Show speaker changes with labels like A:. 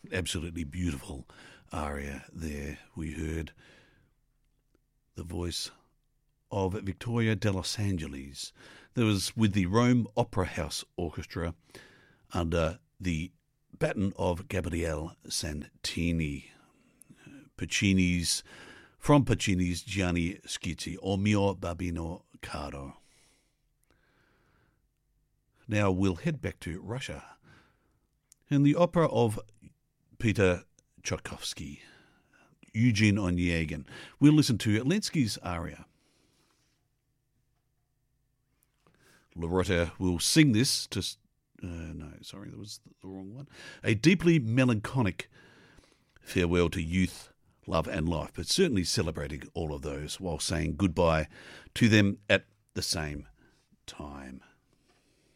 A: Absolutely beautiful aria there. We heard the voice of Victoria de Los Angeles. That was with the Rome Opera House Orchestra under the baton of Gabriele Santini. From Puccini's Gianni Schizzi, O mio babbino caro. Now we'll head back to Russia. In the opera of Peter Tchaikovsky, Eugene Onegin, we'll listen to Lenski's aria. Loretta will sing this to... that was the wrong one. A deeply melancholic farewell to youth, love and life, but certainly celebrating all of those while saying goodbye to them at the same time.